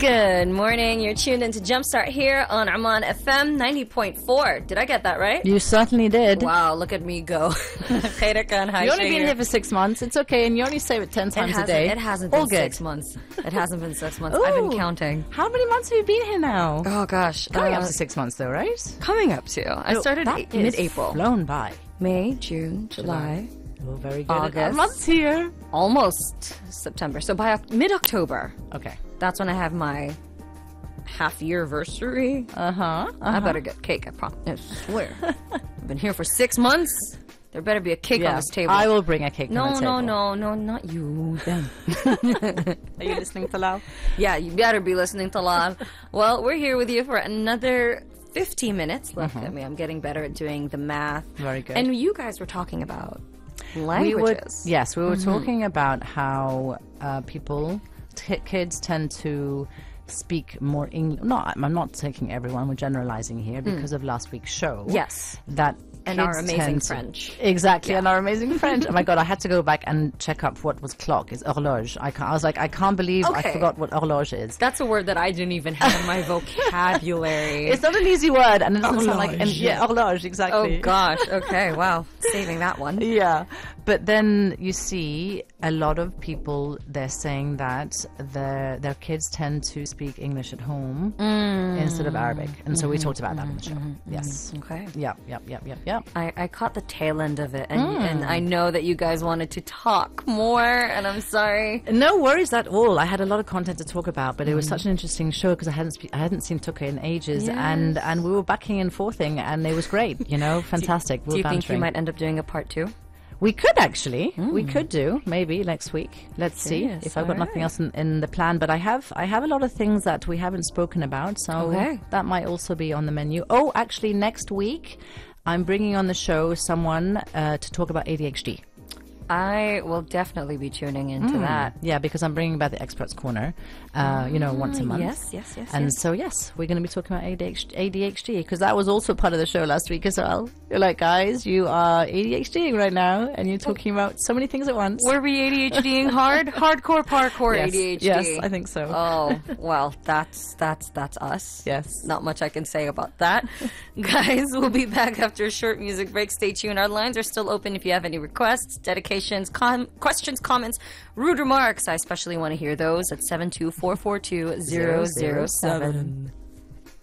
Good morning. You're tuned into Jumpstart here on Oman FM 90.4. Did I get that right? You certainly did. Wow, look at me go. You've only been here for 6 months. It's okay, and you only say it 10 times a day. It hasn't been 6 months. It hasn't been 6 months. I've been counting. How many months have you been here now? Oh, gosh. Coming up to 6 months, though, right? Coming up to. I started mid-April. Flown by. May, June, July. Oh, very good. August. Months here. Almost September. So by mid-October. Okay. That's when I have my half-year-versary. I better get cake, I promise. I swear. I've been here for 6 months. There better be a cake on this table. I will bring a cake on the table. No, not you. Them. Are you listening to Lal? Yeah, you better be listening to Lal. Well, we're here with you for another 15 minutes. Look at me. I'm getting better at doing the math. Very good. And you guys were talking about languages. We were talking about how kids tend to speak more English. No, I'm not taking everyone. We're generalizing here because of last week's show. Yes. And our amazing French. Exactly, and our amazing French. Oh my God, I had to go back and check up what was clock. It's horloge. I was like, I can't believe I forgot what horloge is. That's a word that I didn't even have in my vocabulary. It's not an easy word, and it doesn't sound like... horloge, exactly. Oh gosh, okay, wow. Saving that one. Yeah, but then you see a lot of people, they're saying that their kids tend to speak English at home instead of Arabic. And so we talked about that on the show. Yes. Okay. Yep. I caught the tail end of it, and I know that you guys wanted to talk more, and I'm sorry. No worries at all. I had a lot of content to talk about, but it was such an interesting show because I hadn't seen Tuka in ages, and we were backing and forthing, and it was great. You know, fantastic. Do you think you might end up doing a part 2? We could actually. We could do maybe next week. Let's see if I've got nothing else in the plan. But I have a lot of things that we haven't spoken about, so that might also be on the menu. Oh, actually, next week I'm bringing on the show someone to talk about ADHD. I will definitely be tuning into that. Yeah, because I'm bringing back the Experts Corner, once a month. Yes. And so, we're going to be talking about ADHD, because that was also part of the show last week as well. You're like, guys, you are ADHDing right now, and you're talking about so many things at once. Were we ADHDing hard? Hardcore, parkour ADHD? Yes, I think so. Oh, well, that's us. Yes. Not much I can say about that. Guys, we'll be back after a short music break. Stay tuned. Our lines are still open if you have any requests, dedications, questions, comments, rude remarks. I especially want to hear those at 72442-007.